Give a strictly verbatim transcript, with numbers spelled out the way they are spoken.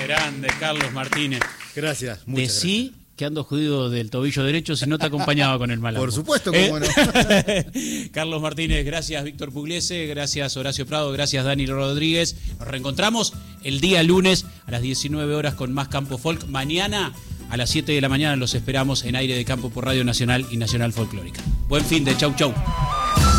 grande, Carlos Martínez. Gracias, muchas Decí gracias. que ando jodido del tobillo derecho si no te acompañaba con el malambo. Por supuesto, ¿Eh? cómo no. Carlos Martínez, gracias Víctor Pugliese, gracias Horacio Prado, gracias Dani Rodríguez. Nos reencontramos el día lunes a las diecinueve horas con más Campo Folk. Mañana a las siete de la mañana los esperamos en Aire de Campo por Radio Nacional y Nacional Folclórica. Buen fin de chau chau.